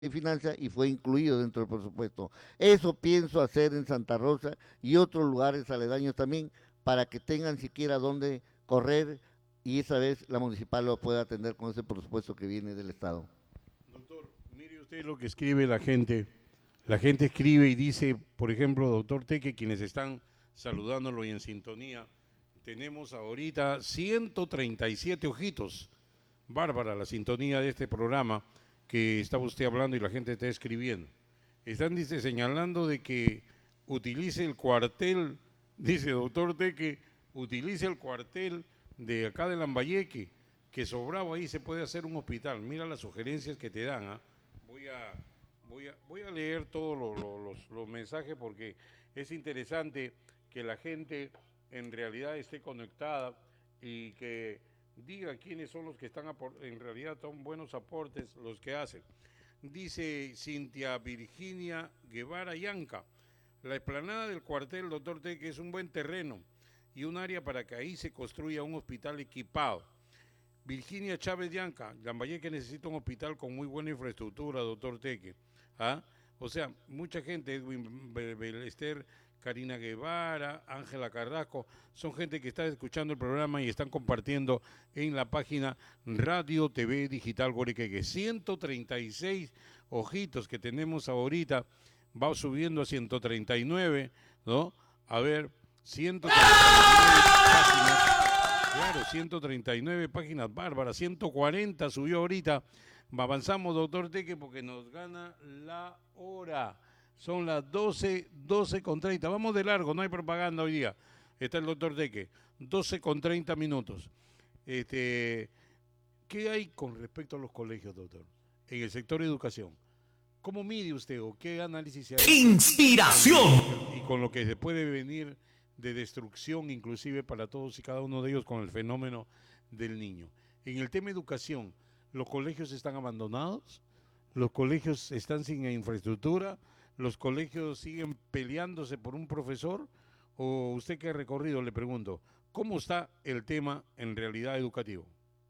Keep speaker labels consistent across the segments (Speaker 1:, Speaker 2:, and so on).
Speaker 1: y Finanzas y fue incluido dentro del presupuesto. Eso pienso hacer en Santa Rosa y otros lugares aledaños también para que tengan siquiera dónde correr y esa vez la municipal lo pueda atender con ese presupuesto que viene del Estado.
Speaker 2: Doctor, mire usted lo que escribe la gente. La gente escribe y dice, por ejemplo, doctor Teque, quienes están saludándolo y en sintonía, tenemos ahorita 137 ojitos. Bárbara, la sintonía de este programa que estaba usted hablando y la gente está escribiendo. Están, dice, señalando de que utilice el cuartel, dice doctor Teque, utilice el cuartel de acá de Lambayeque, que sobrado ahí se puede hacer un hospital. Mira las sugerencias que te dan. ¿Ah? Voy a, voy a leer todos los mensajes porque es interesante que la gente en realidad esté conectada y que diga quiénes son los que están, en realidad son buenos aportes los que hacen. Dice Cintia Virginia Guevara Yanca, la explanada del cuartel Doctor Teque es un buen terreno y un área para que ahí se construya un hospital equipado. Virginia Chávez Yanca, Lambayeque necesita un hospital con muy buena infraestructura, doctor Teque. ¿Ah? O sea, mucha gente, Edwin Belester, Karina Guevara, Ángela Carrasco, son gente que está escuchando el programa y están compartiendo en la página Radio TV Digital Guarequeque. 136 ojitos que tenemos ahorita, va subiendo a 139, ¿no? A ver, 139 páginas. Claro, 139 páginas, bárbara, 140 subió ahorita. Avanzamos, doctor Teque, porque nos gana la hora. Son las 12:30. Vamos de largo, no hay propaganda hoy día. Está el doctor Teque, 12:30. Este, ¿Qué hay con respecto a los colegios, doctor? En el sector de educación. ¿Cómo mide usted o qué análisis se ha hecho
Speaker 3: Inspiración.
Speaker 2: y con lo que se puede venir de destrucción inclusive para todos y cada uno de ellos con el fenómeno del niño? En el tema educación, ¿los colegios están abandonados? ¿Los colegios están sin infraestructura? ¿Los colegios siguen peleándose por un profesor? ¿O usted que ha recorrido, le pregunto, cómo está el tema en realidad educativo?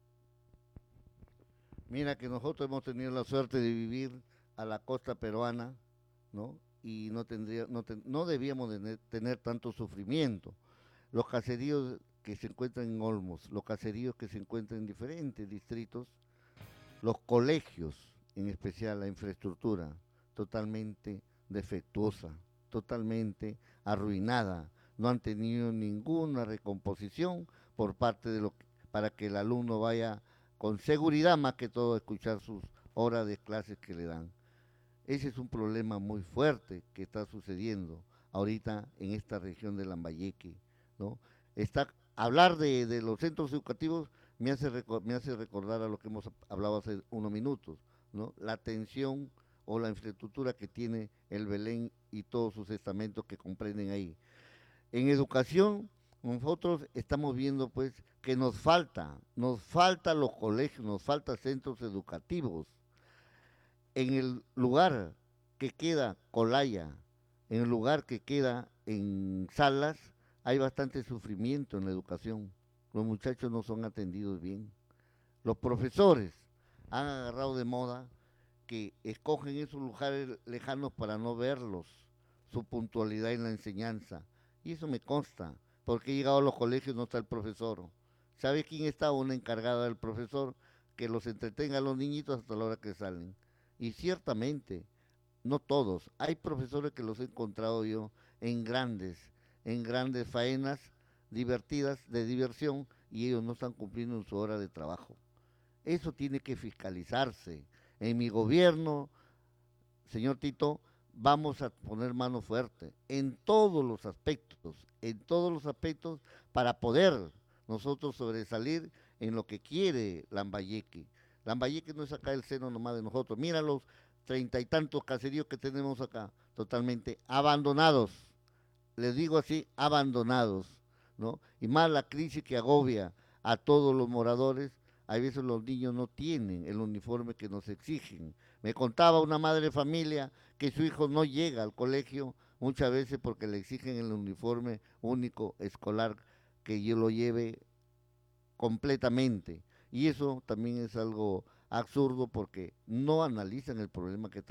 Speaker 1: Mira que nosotros hemos tenido la suerte de vivir a la costa peruana, ¿no? Y no debíamos de tener tanto sufrimiento. Los caseríos que se encuentran en Olmos, los caseríos que se encuentran en diferentes distritos, los colegios, en especial la infraestructura, totalmente defectuosa, totalmente arruinada. No han tenido ninguna recomposición por parte de para que el alumno vaya con seguridad más que todo a escuchar sus horas de clases que le dan. Ese es un problema muy fuerte que está sucediendo ahorita en esta región de Lambayeque, ¿no? Hablar de los centros educativos me hace recordar a lo que hemos hablado hace unos minutos, ¿no? La atención o la infraestructura que tiene el Belén y todos sus estamentos que comprenden ahí. En educación, nosotros estamos viendo pues que nos falta los colegios, nos falta centros educativos. En el lugar que queda Colaya, en el lugar que queda en Salas, hay bastante sufrimiento en la educación. Los muchachos no son atendidos bien. Los profesores han agarrado de moda que escogen esos lugares lejanos para no verlos, su puntualidad en la enseñanza. Y eso me consta, porque he llegado a los colegios y no está el profesor. ¿Sabe quién está? Una encargada del profesor que los entretenga a los niñitos hasta la hora que salen. Y ciertamente, no todos, hay profesores que los he encontrado yo en grandes faenas divertidas, de diversión, y ellos no están cumpliendo en su hora de trabajo. Eso tiene que fiscalizarse. En mi gobierno, señor Tito, vamos a poner mano fuerte en todos los aspectos para poder nosotros sobresalir en lo que quiere Lambayeque. Lambayeque no es acá el seno nomás de nosotros. Mira los 30 y tantos caseríos que tenemos acá, totalmente abandonados. Les digo así, abandonados, ¿no? Y más la crisis que agobia a todos los moradores, a veces los niños no tienen el uniforme que nos exigen. Me contaba una madre de familia que su hijo no llega al colegio muchas veces porque le exigen el uniforme único escolar que yo lo lleve completamente. Y eso también es algo absurdo porque no analizan el problema que